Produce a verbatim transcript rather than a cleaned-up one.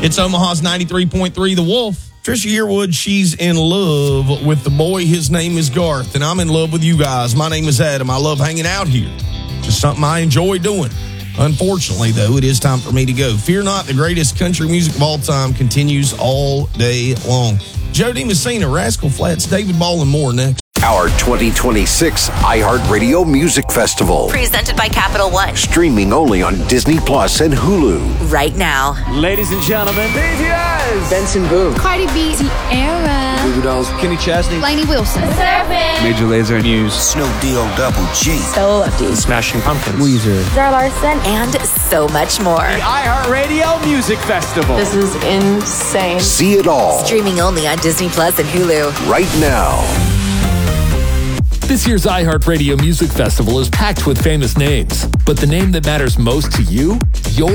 It's Omaha's ninety-three point three The Wolf. Trisha Yearwood, she's in love with the boy. His name is Garth, and I'm in love with you guys. My name is Adam. I love hanging out here. Just something I enjoy doing. Unfortunately, though, it is time for me to go. Fear not, the greatest country music of all time continues all day long. Jody Messina, Rascal Flatts, David Ball, and more next. Our twenty twenty-six iHeartRadio Music Festival. Presented by Capital One. Streaming only on Disney Plus and Hulu. Right now. Ladies and gentlemen, B T S. Benson Boone. Cardi B. Tierra. Goo Goo Dolls. Kenny Chesney. Lainey Wilson. Surfing. Major Lazer. Muse. Snow D-O Double G. Stella Lefty. Smashing Pumpkins. Weezer. Zara Larson. And so much more. The iHeartRadio Music Festival. This is insane. See it all. Streaming only on Disney Plus and Hulu. Right now. This year's iHeartRadio Music Festival is packed with famous names, but the name that matters most to you? Your